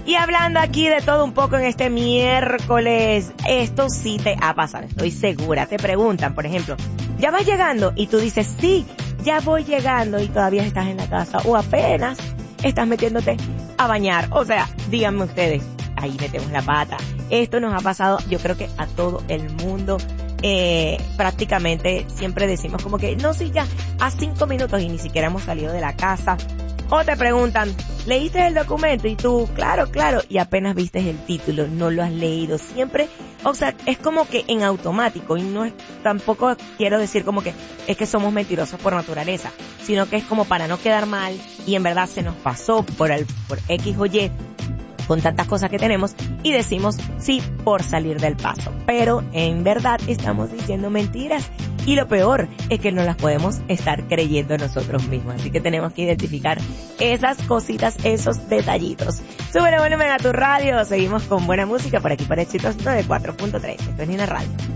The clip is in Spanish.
Y hablando aquí de todo un poco en este miércoles, esto sí te ha pasado, estoy segura. Te preguntan, por ejemplo, ¿ya vas llegando? Y tú dices, sí, ya voy llegando y todavía estás en la casa o apenas estás metiéndote a bañar. O sea, díganme ustedes, ahí metemos la pata. Esto nos ha pasado, yo creo que a todo el mundo. Prácticamente siempre decimos como que, no, sí, ya, a 5 minutos y ni siquiera hemos salido de la casa. O te preguntan, ¿leíste el documento? Y tú, claro, y apenas viste el título, no lo has leído. Siempre, o sea, es como que en automático, y no es, tampoco quiero decir como que es que somos mentirosos por naturaleza, sino que es como para no quedar mal, y en verdad se nos pasó por X o Y, con tantas cosas que tenemos, y decimos sí por salir del paso. Pero en verdad estamos diciendo mentiras, y lo peor es que no las podemos estar creyendo nosotros mismos. Así que tenemos que identificar esas cositas, esos detallitos. Sube el volumen a tu radio, seguimos con buena música por aquí por Éxitos 94.3. Esto es Nina Radio.